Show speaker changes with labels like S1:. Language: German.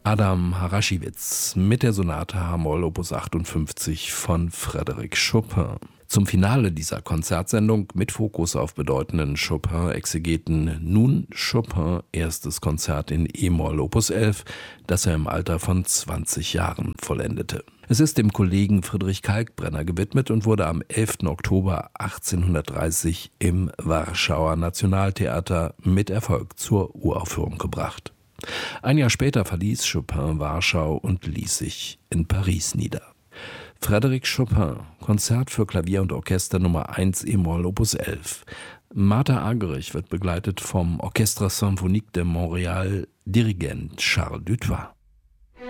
S1: Adam Haraschewitz mit der Sonate h-Moll Opus 58 von Frédéric Chopin. Zum Finale dieser Konzertsendung mit Fokus auf bedeutenden Chopin-Exegeten nun Chopin erstes Konzert in e-Moll Opus 11, das er im Alter von 20 Jahren vollendete. Es ist dem Kollegen Friedrich Kalkbrenner gewidmet und wurde am 11. Oktober 1830 im Warschauer Nationaltheater mit Erfolg zur Uraufführung gebracht. Ein Jahr später verließ Chopin Warschau und ließ sich in Paris nieder. Frédéric Chopin, Konzert für Klavier und Orchester Nummer 1 e-Moll Opus 11. Martha Argerich wird begleitet vom Orchestre Symphonique de Montréal, Dirigent Charles Dutoit.